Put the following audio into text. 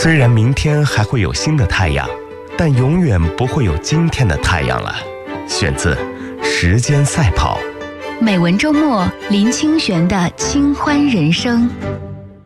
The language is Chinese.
虽然明天还会有新的太阳，但永远不会有今天的太阳了。选自《时间赛跑》。 美文周末，林清玄的清欢人生。